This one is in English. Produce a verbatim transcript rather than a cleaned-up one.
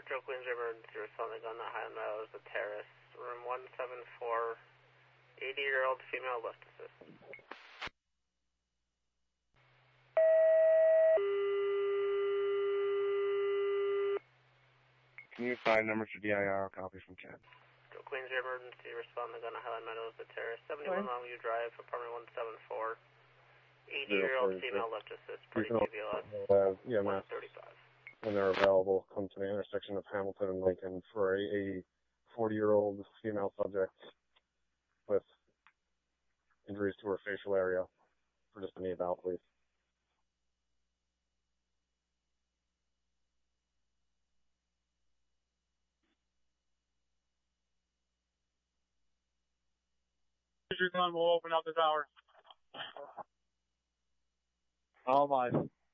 Joe Queen's emergency responding on the Highland Meadows, the terrace, room one seven four, eighty-year-old female lift assist. Can you find numbers for D I R? Copy from Ken. Joe Queen's emergency responding on the Highland Meadows, the terrace, seventy-one Longview Drive, apartment one seven four, eighty-year-old female lift assist, pretty T V L S, uh, yeah, one thirty-five. When they're available, come to the intersection of Hamilton and Lincoln for a forty-year-old female subject with injuries to her facial area for just an eval, please. Your gun will open up this hour. All mine.